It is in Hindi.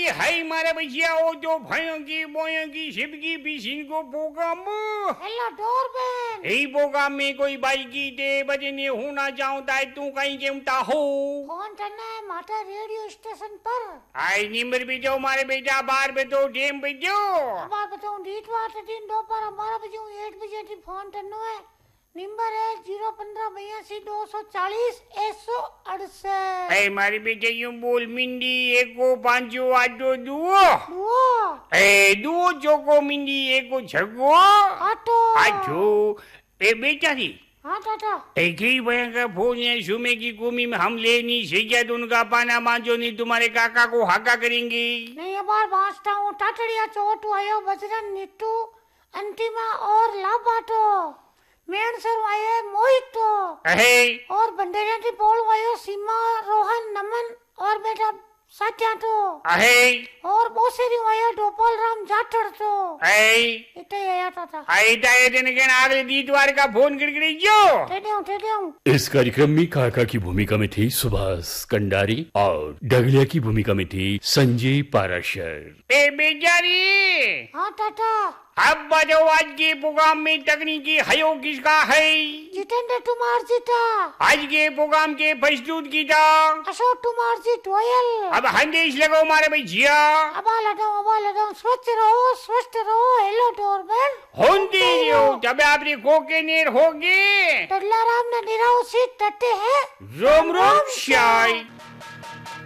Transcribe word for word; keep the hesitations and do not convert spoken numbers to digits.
हाय मारे भैया वो जो भयोंगी बोयोंगी शिवगी बिसिन को प्रोग्राम हेलो डोरबेल यही प्रोग्राम में कोई बाई की दे बजने होना चाहता है तू कहीं केमता हो फोन करना है माता रेडियो स्टेशन पर। आई नंबर भी दो मारे बेटा बार पे तो टेम पे दो बात बताऊं डीट वाट दिन दोपहर बारह बजे आठ बजे की फोन करना है। नंबर है जीरो पंद्रह बयासी दो सौ चालीस एक सौ अड़सठ। ए मारी बेटे यूं बोल मिंडी एको पांचो आटो दुओ दुओ ए दुओ चोको मिंडी एको छगो आटो आटो ए बेटा दी हाँ टाटा एक ही भयंकर फोन है सुमे की कुमी में हम ले नहीं सीखा तो उनका पाना मांझो नहीं तुम्हारे काका को हाका करेंगे नहीं ये बार बांसता हूँ टाटड़िया चोटू आयो बजरंग निट्टू अंतिमा और लाबाटो मेन सर वाये मोहितो अहे और बंडेरा की बोल वायो सीमा रोहन नमन और बेटा सत्यातो अहे और बोसेरी वायो डोपल राम जाटड़ तो अहे इते आया था आई ताये दिन के नागले दीदवार का फोन गिड़गिड़ी जो टेडे हूं टेडे हूं। इस कार्यक्रम में काका की भूमिका में थे सुभाष कंडारी और डगलिया की भूमिका में थे संजय पाराशर। ए बेचारी हाँ टाटा अब बजो आज के प्रोग्राम में तकनीकी हयो किसका है जितेंद्र तुमार जीता आज के प्रोग्राम के प्रस्तुत की था अशोक तुमार जी टोयल। अब हंदेश लगो मारे भैया अबा लगाओ अबा लगाओ स्वच्छ रहो स्वस्थ रहो हेलो डोरबेल होंदी हो तब आपने खोके नेर होगे टल्ला राम ने निराव से टट्टे हैं रोम रोम शाय।